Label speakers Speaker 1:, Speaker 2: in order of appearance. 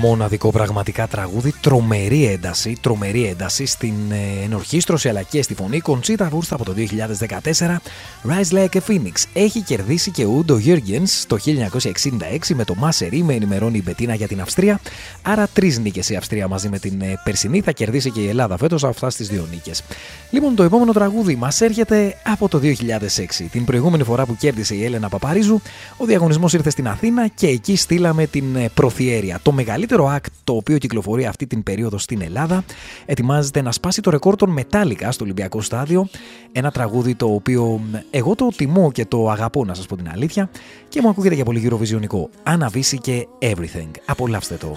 Speaker 1: Μοναδικό πραγματικά τραγούδι, τρομερή ένταση στην ενορχήστρωση αλλά και στη φωνή. Conchita Wurst από το 2014, Rise Like a Phoenix. Έχει κερδίσει και ο Udo Jürgens το 1966 με το Massery, με ενημερώνει η Μπετίνα για την Αυστρία. Άρα 3 νίκες η Αυστρία μαζί με την περσινή. Θα κερδίσει και η Ελλάδα φέτος, αυτά στις 2 νίκες. Λοιπόν, το επόμενο τραγούδι μας έρχεται από το 2006. Την προηγούμενη φορά που κέρδισε η Έλενα Παπαρίζου, ο διαγωνισμός ήρθε στην Αθήνα και εκεί στείλαμε την Προθιέρεια. Το μεγαλύτερο act το οποίο κυκλοφορεί αυτή την περίοδο στην Ελλάδα, ετοιμάζεται να σπάσει το ρεκόρ των Metallica στο Ολυμπιακό Στάδιο. Ένα τραγούδι το οποίο εγώ το τιμώ και το αγαπώ, να σας πω την αλήθεια, και μου ακούγεται για πολύ γυροβιζιονικό. Αναβήσει και Everything. Απολαύστε το.